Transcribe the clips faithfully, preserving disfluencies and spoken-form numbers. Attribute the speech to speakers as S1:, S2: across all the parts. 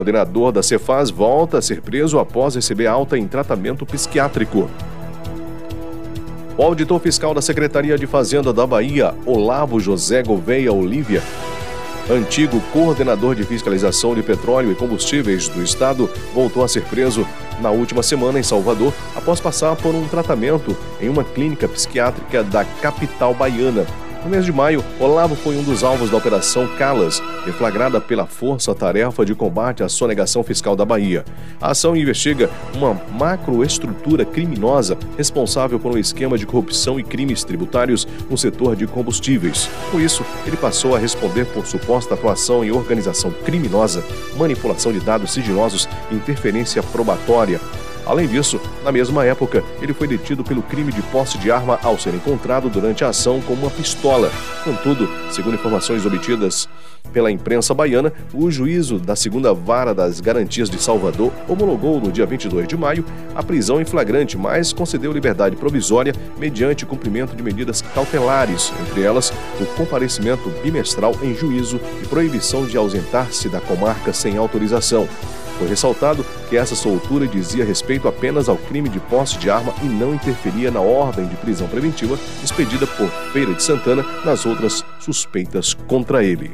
S1: O coordenador da Cefaz volta a ser preso após receber alta em tratamento psiquiátrico. O auditor fiscal da Secretaria de Fazenda da Bahia, Olavo José Gouveia Olívia, antigo coordenador de fiscalização de petróleo e combustíveis do estado, voltou a ser preso na última semana em Salvador após passar por um tratamento em uma clínica psiquiátrica da capital baiana. No mês de maio, Olavo foi um dos alvos da Operação Calas, deflagrada pela Força Tarefa de Combate à Sonegação Fiscal da Bahia. A ação investiga uma macroestrutura criminosa responsável por um esquema de corrupção e crimes tributários no setor de combustíveis. Com isso, ele passou a responder por suposta atuação em organização criminosa, manipulação de dados sigilosos e interferência probatória. Além disso, na mesma época, ele foi detido pelo crime de posse de arma ao ser encontrado durante a ação com uma pistola. Contudo, segundo informações obtidas pela imprensa baiana, o juízo da segunda Vara das Garantias de Salvador homologou no dia vinte e dois de maio a prisão em flagrante, mas concedeu liberdade provisória mediante cumprimento de medidas cautelares, entre elas o comparecimento bimestral em juízo e proibição de ausentar-se da comarca sem autorização. Foi ressaltado que essa soltura dizia respeito apenas ao crime de posse de arma e não interferia na ordem de prisão preventiva expedida por Feira de Santana nas outras suspeitas contra ele.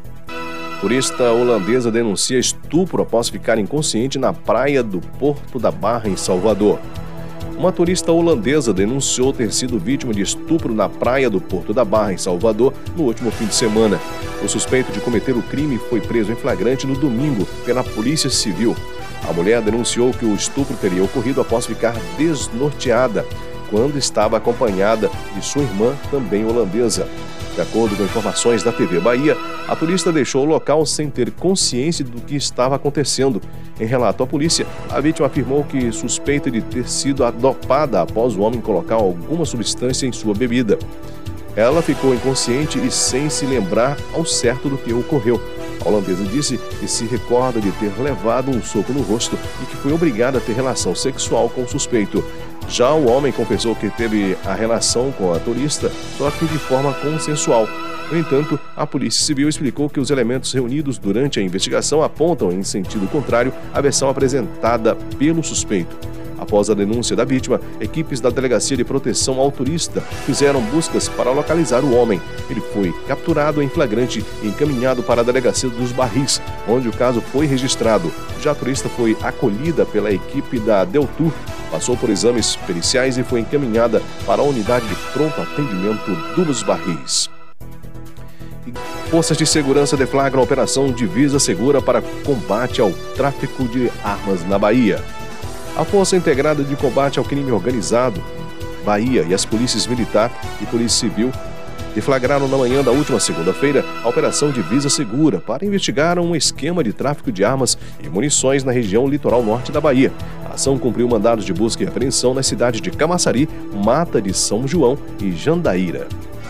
S1: Turista holandesa denuncia estupro após ficar inconsciente na praia do Porto da Barra, em Salvador. Uma turista holandesa denunciou ter sido vítima de estupro na praia do Porto da Barra, em Salvador, no último fim de semana. O suspeito de cometer o crime foi preso em flagrante no domingo pela Polícia Civil. A mulher denunciou que o estupro teria ocorrido após ficar desnorteada, quando estava acompanhada de sua irmã, também holandesa. De acordo com informações da T V Bahia, a turista deixou o local sem ter consciência do que estava acontecendo. Em relato à polícia, a vítima afirmou que suspeita de ter sido dopada após o homem colocar alguma substância em sua bebida. Ela ficou inconsciente e sem se lembrar ao certo do que ocorreu. A holandesa disse que se recorda de ter levado um soco no rosto e que foi obrigada a ter relação sexual com o suspeito. Já o homem confessou que teve a relação com a turista, só que de forma consensual. No entanto, a Polícia Civil explicou que os elementos reunidos durante a investigação apontam em sentido contrário à versão apresentada pelo suspeito. Após a denúncia da vítima, equipes da Delegacia de Proteção ao Turista fizeram buscas para localizar o homem. Ele foi capturado em flagrante e encaminhado para a Delegacia dos Barris, onde o caso foi registrado. Já a turista foi acolhida pela equipe da Deltur, passou por exames periciais e foi encaminhada para a unidade de pronto atendimento dos Barris. Forças de segurança deflagram a Operação Divisa Segura para combate ao tráfico de armas na Bahia. A Força Integrada de Combate ao Crime Organizado, Bahia, e as polícias militar e polícia civil deflagraram na manhã da última segunda-feira a Operação Divisa Segura para investigar um esquema de tráfico de armas e munições na região litoral norte da Bahia. A ação cumpriu mandados de busca e apreensão nas cidades de Camaçari, Mata de São João e Jandaíra.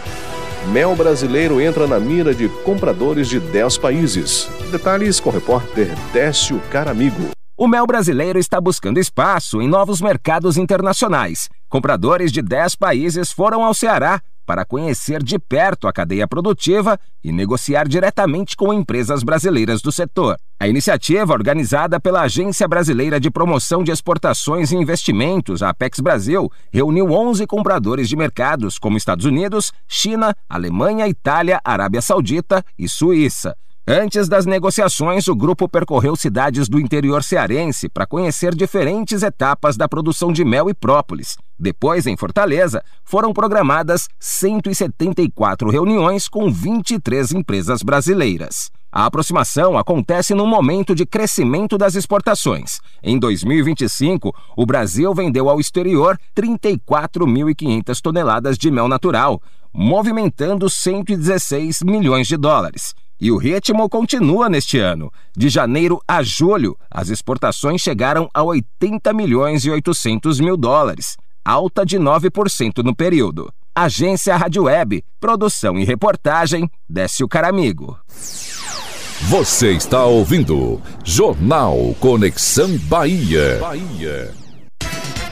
S1: Mel brasileiro entra na mira de compradores de dez países. Detalhes com o repórter Décio Caramigo.
S2: O mel brasileiro está buscando espaço em novos mercados internacionais. Compradores de dez países foram ao Ceará para conhecer de perto a cadeia produtiva e negociar diretamente com empresas brasileiras do setor. A iniciativa, organizada pela Agência Brasileira de Promoção de Exportações e Investimentos, a Apex Brasil, reuniu onze compradores de mercados como Estados Unidos, China, Alemanha, Itália, Arábia Saudita e Suíça. Antes das negociações, o grupo percorreu cidades do interior cearense para conhecer diferentes etapas da produção de mel e própolis. Depois, em Fortaleza, foram programadas cento e setenta e quatro reuniões com vinte e três empresas brasileiras. A aproximação acontece num momento de crescimento das exportações. Em dois mil e vinte e cinco, o Brasil vendeu ao exterior trinta e quatro mil e quinhentas toneladas de mel natural, movimentando cento e dezesseis milhões de dólares. E o ritmo continua neste ano. De janeiro a julho, as exportações chegaram a oitenta milhões e oitocentos mil dólares, alta de nove por cento no período. Agência Rádio Web, produção e reportagem, Décio Caramigo.
S3: Você está ouvindo Jornal Conexão Bahia. Bahia.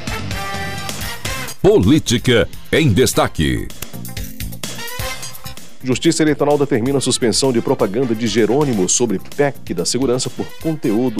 S3: Política em destaque.
S1: Justiça Eleitoral determina a suspensão de propaganda de Jerônimo sobre P E C da Segurança por conteúdo